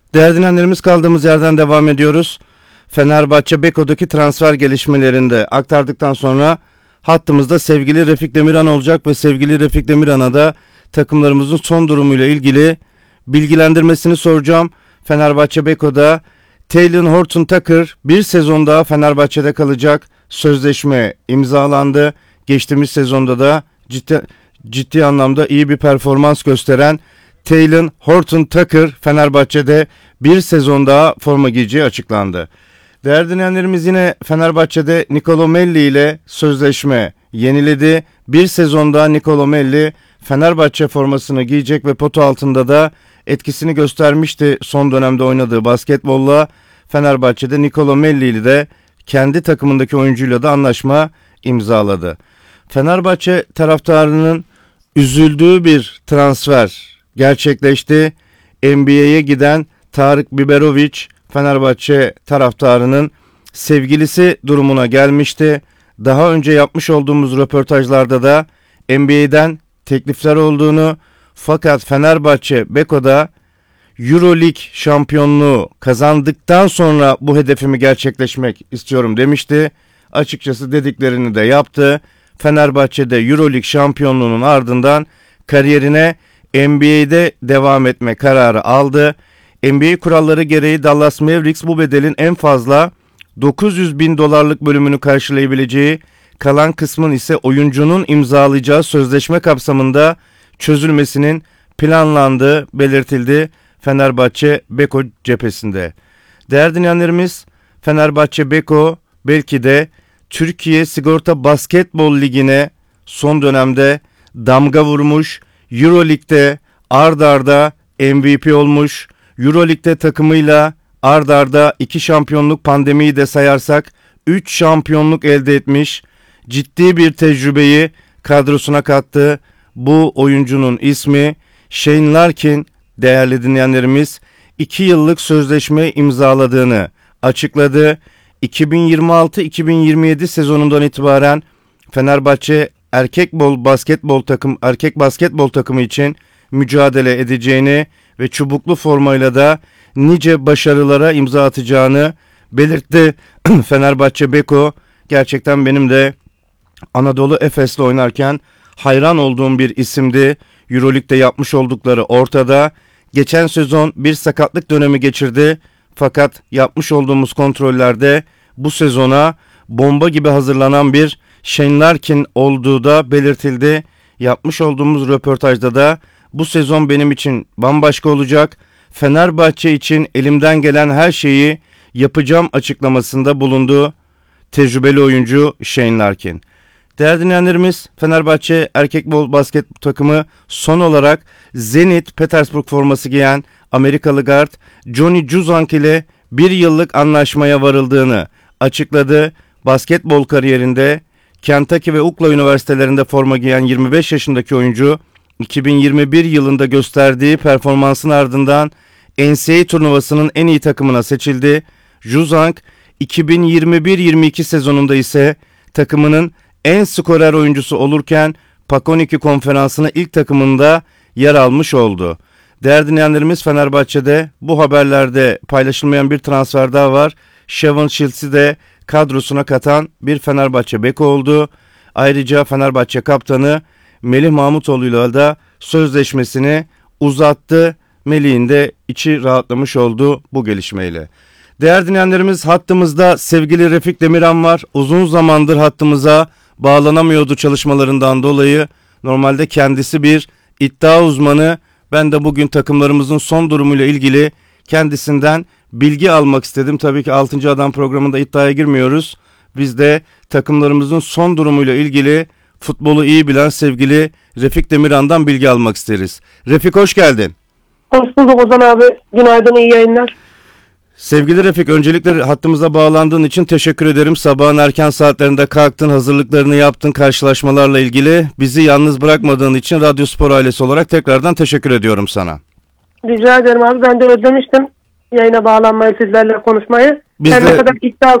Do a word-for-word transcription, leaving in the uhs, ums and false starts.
Değerli dinleyenlerimiz, kaldığımız yerden devam ediyoruz. Fenerbahçe Beko'daki transfer gelişmelerinde aktardıktan sonra hattımızda sevgili Refik Demirhan olacak ve sevgili Refik Demirhan'a da takımlarımızın son durumuyla ilgili bilgilendirmesini soracağım. Fenerbahçe Beko'da Taylan Horton-Tucker bir sezon daha Fenerbahçe'de kalacak. Sözleşme imzalandı. Geçtiğimiz sezonda da ciddi, ciddi anlamda iyi bir performans gösteren Taylan Horton-Tucker Fenerbahçe'de bir sezon daha forma giyeceği açıklandı. Değerli dinleyenlerimiz, yine Fenerbahçe'de Nicolo Melli ile sözleşme yeniledi. Bir sezon daha Nicolo Melli Fenerbahçe formasını giyecek ve potu altında da etkisini göstermişti son dönemde oynadığı basketbolla. Fenerbahçe'de Nicolo Melli ile de kendi takımındaki oyuncuyla da anlaşma imzaladı. Fenerbahçe taraftarının üzüldüğü bir transfer gerçekleşti. N B A'ye giden Tarık Biberovic Fenerbahçe taraftarının sevgilisi durumuna gelmişti. Daha önce yapmış olduğumuz röportajlarda da N B A'den teklifler olduğunu, fakat Fenerbahçe Beko'da Euroleague şampiyonluğu kazandıktan sonra bu hedefimi gerçekleşmek istiyorum demişti. Açıkçası dediklerini de yaptı. Fenerbahçe'de Euroleague şampiyonluğunun ardından kariyerine N B A'de devam etme kararı aldı. N B A kuralları gereği Dallas Mavericks bu bedelin en fazla dokuz yüz bin dolarlık bölümünü karşılayabileceği, kalan kısmın ise oyuncunun imzalayacağı sözleşme kapsamında çözülmesinin planlandığı belirtildi Fenerbahçe Beko cephesinde. Değerli dinleyenlerimiz, Fenerbahçe Beko belki de Türkiye Sigorta Basketbol Ligi'ne son dönemde damga vurmuş, Euroleague'de ard arda M V P olmuş, Euroleague'de takımıyla ard arda iki şampiyonluk, pandemiyi de sayarsak üç şampiyonluk elde etmiş, ciddi bir tecrübeyi kadrosuna kattı. Bu oyuncunun ismi Shane Larkin. Değerli dinleyenlerimiz, iki yıllık sözleşme imzaladığını açıkladı. iki bin yirmi altı iki bin yirmi yedi sezonundan itibaren Fenerbahçe erkek bol basketbol takım erkek basketbol takımı için mücadele edeceğini ve çubuklu formayla da nice başarılara imza atacağını belirtti. Fenerbahçe Beko gerçekten benim de Anadolu Efes'le oynarken hayran olduğum bir isimdi. Euroleague'de yapmış oldukları ortada. Geçen sezon bir sakatlık dönemi geçirdi. Fakat yapmış olduğumuz kontrollerde bu sezona bomba gibi hazırlanan bir Shane Larkin olduğu da belirtildi. Yapmış olduğumuz röportajda da bu sezon benim için bambaşka olacak, Fenerbahçe için elimden gelen her şeyi yapacağım açıklamasında bulundu tecrübeli oyuncu Shane Larkin. Değerli dinleyenlerimiz, Fenerbahçe erkek bol basket takımı son olarak Zenit Petersburg forması giyen Amerikalı guard Johnny Juzang ile bir yıllık anlaşmaya varıldığını açıkladı. Basketbol kariyerinde Kentucky ve Ukla üniversitelerinde forma giyen yirmi beş yaşındaki oyuncu iki bin yirmi bir yılında gösterdiği performansın ardından N C A A turnuvasının en iyi takımına seçildi. Juzang iki bin yirmi bir yirmi iki sezonunda ise takımının en skorer oyuncusu olurken PAC on iki konferansına ilk takımında yer almış oldu. Değerli dinleyenlerimiz, Fenerbahçe'de bu haberlerde paylaşılmayan bir transfer daha var. Shavon Shields'i de kadrosuna katan bir Fenerbahçe Beko oldu. Ayrıca Fenerbahçe kaptanı Melih Mahmutoğlu'yla da sözleşmesini uzattı. Melih'in de içi rahatlamış oldu bu gelişmeyle. Değerli dinleyenlerimiz, hattımızda sevgili Refik Demirhan var. Uzun zamandır hattımıza bağlanamıyordu çalışmalarından dolayı. Normalde kendisi bir iddia uzmanı. Ben de bugün takımlarımızın son durumuyla ilgili kendisinden bilgi almak istedim. Tabii ki altıncı Adam programında iddiaya girmiyoruz. Biz de takımlarımızın son durumuyla ilgili futbolu iyi bilen sevgili Refik Demirhan'dan bilgi almak isteriz. Refik, hoş geldin. Hoş bulduk Ozan abi. Günaydın, iyi yayınlar. Sevgili Refik, öncelikle hattımıza bağlandığın için teşekkür ederim. Sabahın erken saatlerinde kalktın, hazırlıklarını yaptın karşılaşmalarla ilgili. Bizi yalnız bırakmadığın için Radyo Spor ailesi olarak tekrardan teşekkür ediyorum sana. Rica ederim abi. Ben de özlemiştim yayına bağlanmayı, sizlerle konuşmayı. Biz Her de... ne kadar iddia